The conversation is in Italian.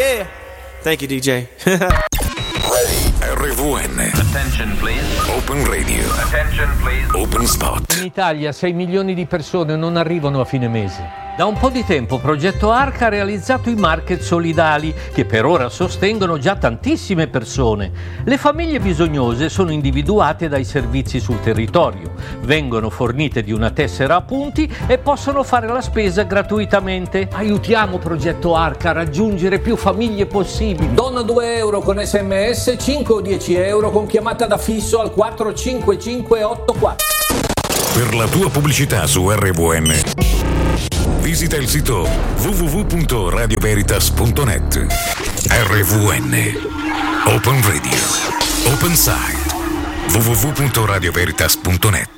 Yeah. Thank you, DJ. RVN. Attention please. Open Radio. Attention please. Open Spot. In Italia 6 milioni di persone non arrivano a fine mese. Da un po' di tempo Progetto Arca ha realizzato i market solidali che per ora sostengono già tantissime persone. Le famiglie bisognose sono individuate dai servizi sul territorio, vengono fornite di una tessera a punti e possono fare la spesa gratuitamente. Aiutiamo Progetto Arca a raggiungere più famiglie possibili. Donna 2 euro con SMS, 5 o 10 euro con chiamata da fisso al 45584. Per la tua pubblicità su RVN visita il sito www.radioveritas.net. RVN Open Radio Open Site www.radioveritas.net.